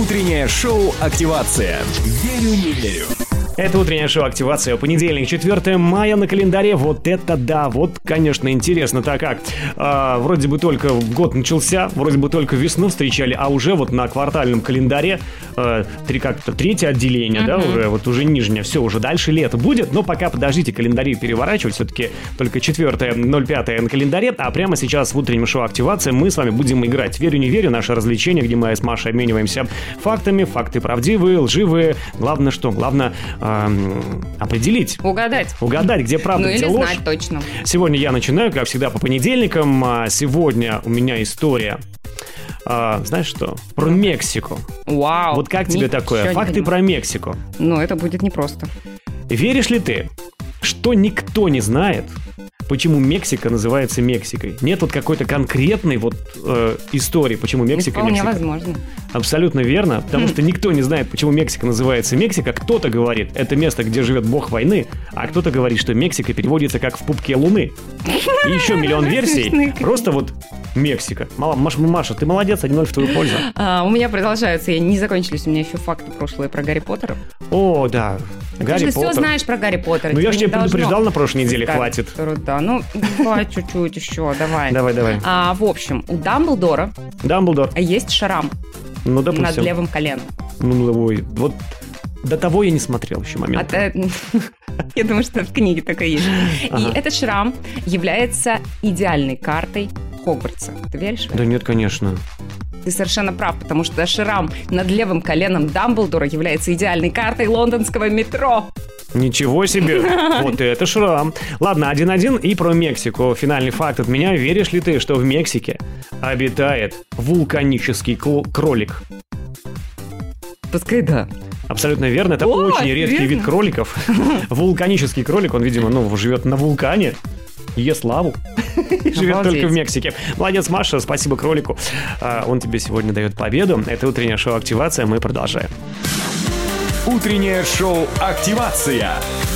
Утреннее шоу «Активация». Верю, не верю. Это утреннее шоу «Активация». Понедельник, 4 мая на календаре. Вот это да, вот, конечно, интересно-то как. Вроде бы только год начался, вроде бы только весну встречали, а уже вот на квартальном календаре третье отделение, да, уже нижнее. Все, уже дальше лето будет, но пока подождите календари переворачивать, все-таки только 4.05 на календаре, а прямо сейчас в утреннем шоу «Активация» мы с вами будем играть «Верю, не верю», наше развлечение, где мы с Машей обмениваемся фактами, факты правдивые, лживые. Главное что? Главное определить. Угадать, где правда, где или ложь. знать точно. Сегодня я начинаю, как всегда, по понедельникам. Сегодня у меня история, знаешь что? Про Мексику. Вау. Вот как тебе такое? Факты про Мексику. Ну, это будет непросто. Веришь ли ты, что никто не знает, почему Мексика называется Мексикой? Нет вот какой-то конкретной истории, почему Мексика Вполне Мексика. возможно. Абсолютно верно, потому что никто не знает, почему Мексика называется Мексика. Кто-то говорит, это место, где живет бог войны, а кто-то говорит, что Мексика переводится как в пупке луны. И еще миллион версий. Просто вот Мексика. Маша, ты молодец, 1-0 в твою пользу. У меня продолжаются, не закончились у меня еще факты прошлые про Гарри Поттера. О, да. Ты же все знаешь про Гарри Поттера. Ну я же тебя предупреждал на прошлой неделе, хватит. Да, ну давай чуть-чуть еще, давай. Давай. В общем, у Дамблдора есть шрам над левым коленом. Вот до того я не смотрел еще момент. Я думаю, что в книге так и есть. И этот шрам является идеальной картой Хогвартса. Ты веришь в это? Да нет, конечно. Ты совершенно прав, потому что шрам над левым коленом Дамблдора является идеальной картой лондонского метро. Ничего себе! Вот это шрам. Ладно, 1-1 и про Мексику. Финальный факт от меня. Веришь ли ты, что в Мексике обитает вулканический кролик? Пускай да. Абсолютно верно. Это очень редкий вид кроликов. Вулканический кролик, он, видимо, живет на вулкане. Ест лаву. Живет только в Мексике. Молодец, Маша, спасибо кролику. Он тебе сегодня дает победу. Это утреннее шоу «Активация». Мы продолжаем. Утреннее шоу «Активация».